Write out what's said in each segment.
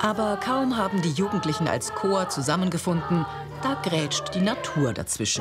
Aber kaum haben die Jugendlichen als Chor zusammengefunden, da grätscht die Natur dazwischen.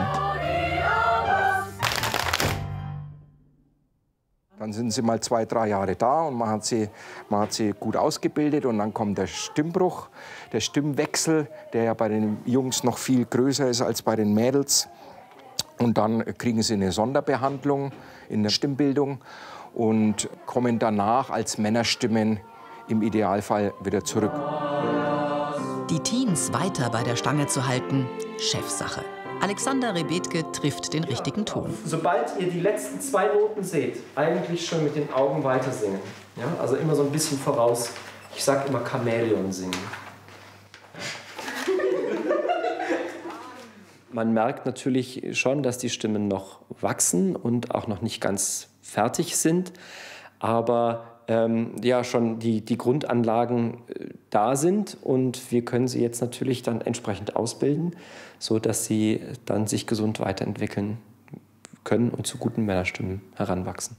Dann sind sie mal 2, 3 Jahre da und man hat sie gut ausgebildet. Und dann kommt der Stimmbruch, der Stimmwechsel, der ja bei den Jungs noch viel größer ist als bei den Mädels. Und dann kriegen sie eine Sonderbehandlung in der Stimmbildung und kommen danach als Männerstimmen im Idealfall wieder zurück. Die Teens weiter bei der Stange zu halten, Chefsache. Alexander Rebetke trifft den richtigen Ton. Sobald ihr die letzten 2 Noten seht, eigentlich schon mit den Augen weiter singen. Ja? Also immer so ein bisschen voraus. Ich sag immer Chamäleon singen. Man merkt natürlich schon, dass die Stimmen noch wachsen und auch noch nicht ganz fertig sind. Aber ja, schon die Grundanlagen da sind und wir können sie jetzt natürlich dann entsprechend ausbilden, sodass sie dann sich gesund weiterentwickeln können und zu guten Männerstimmen heranwachsen.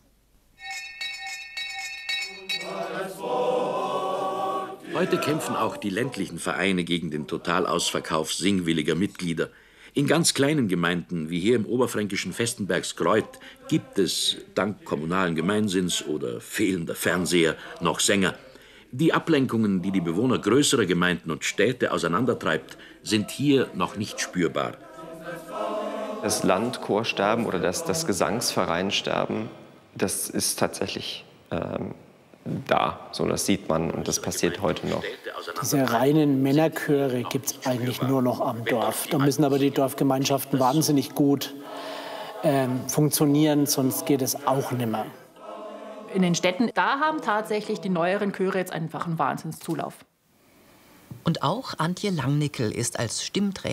Heute kämpfen auch die ländlichen Vereine gegen den Totalausverkauf singwilliger Mitglieder. In ganz kleinen Gemeinden, wie hier im oberfränkischen Vestenbergskreuth, gibt es, dank kommunalen Gemeinsinns oder fehlender Fernseher, noch Sänger. Die Ablenkungen, die die Bewohner größerer Gemeinden und Städte auseinandertreibt, sind hier noch nicht spürbar. Das Landchorsterben oder das Gesangsvereinsterben, das ist tatsächlich da. So, das sieht man und das passiert heute noch. Diese reinen Männerchöre gibt es eigentlich nur noch am Dorf. Da müssen aber die Dorfgemeinschaften wahnsinnig gut funktionieren, sonst geht es auch nimmer. In den Städten, da haben tatsächlich die neueren Chöre jetzt einfach einen Wahnsinnszulauf. Und auch Antje Langnickel ist als Stimmtrainerin